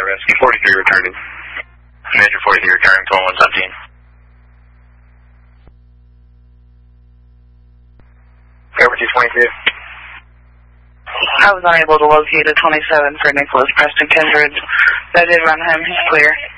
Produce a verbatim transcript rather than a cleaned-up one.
risk. forty-three returning. Major forty-three returning to one seventeen. Over two twenty-two. I was unable to locate a twenty-seven for Nicholas Preston Kindred. That did run him. He's clear.